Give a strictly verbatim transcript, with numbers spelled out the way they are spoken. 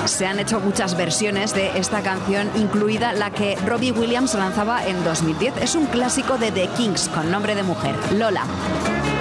Se han hecho muchas versiones de esta canción, incluida la que Robbie Williams lanzaba en dos mil diez. Es un clásico de The Kinks con nombre de mujer, Lola.